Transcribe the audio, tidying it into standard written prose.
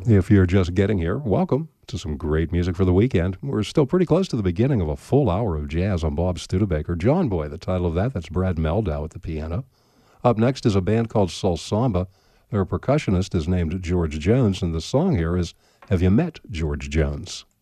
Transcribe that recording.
If you're just getting here, welcome to some great music for the weekend. We're still pretty close to the beginning of a full hour of jazz on Bob Studebaker. John Boy, the title of that. That's Brad Meldow at the piano. Up next is a band called Soul Samba. Their percussionist is named George Jones, and the song here is Have You Met George Jones?